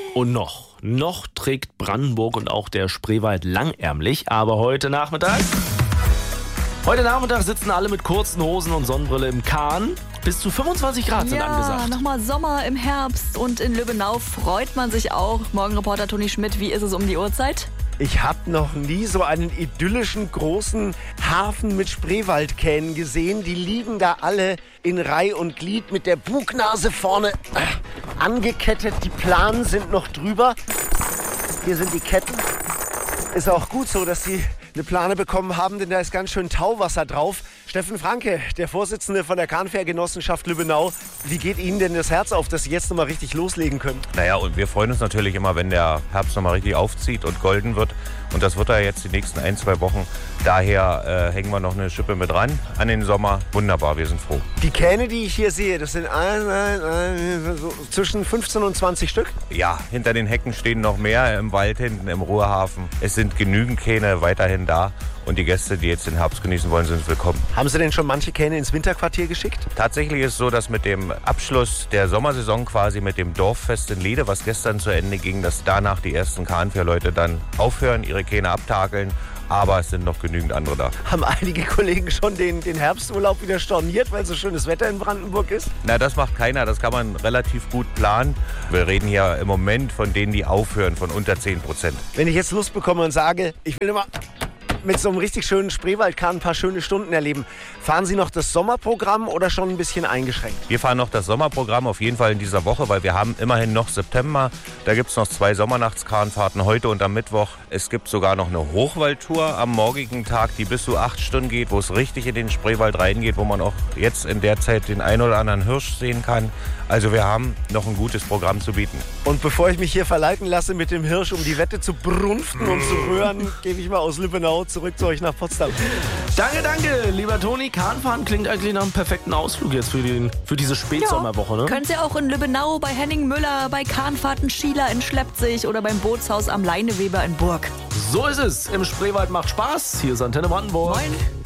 Und noch trägt Brandenburg und auch der Spreewald langärmlich, aber heute Nachmittag sitzen alle mit kurzen Hosen und Sonnenbrille im Kahn. Bis zu 25 Grad sind angesagt. Ja, nochmal Sommer im Herbst und in Lübbenau freut man sich auch. Morgenreporter Toni Schmidt, wie ist es um die Uhrzeit? Ich habe noch nie so einen idyllischen großen Hafen mit Spreewaldkähnen gesehen. Die liegen da alle in Reih und Glied mit der Bugnase vorne angekettet. Die Planen sind noch drüber. Hier sind die Ketten. Ist auch gut so, dass sie eine Plane bekommen haben, denn da ist ganz schön Tauwasser drauf. Steffen Franke, der Vorsitzende von der Kahnfährgenossenschaft Lübbenau. Wie geht Ihnen denn das Herz auf, dass Sie jetzt nochmal richtig loslegen können? Naja, und wir freuen uns natürlich immer, wenn der Herbst nochmal richtig aufzieht und golden wird. Und das wird er jetzt die nächsten 1-2 Wochen. Daher hängen wir noch eine Schippe mit ran an den Sommer. Wunderbar, wir sind froh. Die Kähne, die ich hier sehe, das sind so zwischen 15 und 20 Stück? Ja, hinter den Hecken stehen noch mehr im Wald hinten im Ruhrhafen. Es sind genügend Kähne weiterhin da. Und die Gäste, die jetzt den Herbst genießen wollen, sind willkommen. Haben Sie denn schon manche Kähne ins Winterquartier geschickt? Tatsächlich ist es so, dass mit dem Abschluss der Sommersaison quasi mit dem Dorffest in Lede, was gestern zu Ende ging, dass danach die ersten Kahnfährleute dann aufhören, ihre Kähne abtakeln. Aber es sind noch genügend andere da. Haben einige Kollegen schon den Herbsturlaub wieder storniert, weil so schönes Wetter in Brandenburg ist? Na, das macht keiner. Das kann man relativ gut planen. Wir reden hier im Moment von denen, die aufhören, von unter 10%. Wenn ich jetzt Lust bekomme und sage, ich will immer mit so einem richtig schönen Spreewaldkahn ein paar schöne Stunden erleben. Fahren Sie noch das Sommerprogramm oder schon ein bisschen eingeschränkt? Wir fahren noch das Sommerprogramm auf jeden Fall in dieser Woche, weil wir haben immerhin noch September. Da gibt es noch 2 Sommernachtskahnfahrten heute und am Mittwoch. Es gibt sogar noch eine Hochwaldtour am morgigen Tag, die bis zu 8 Stunden geht, wo es richtig in den Spreewald reingeht, wo man auch jetzt in der Zeit den ein oder anderen Hirsch sehen kann. Also wir haben noch ein gutes Programm zu bieten. Und bevor ich mich hier verleiten lasse mit dem Hirsch, um die Wette zu brunften und zu rühren, gebe ich mal aus Lübbenau zurück zu euch nach Potsdam. Danke, lieber Toni. Kahnfahren klingt eigentlich nach einem perfekten Ausflug jetzt für diese Spätsommerwoche, ne? Könnt ihr auch in Lübbenau, bei Henning Müller, bei Kahnfahrten Schieler in Schleppzig oder beim Bootshaus am Leineweber in Burg. So ist es. Im Spreewald macht Spaß. Hier ist Antenne Brandenburg. Moin.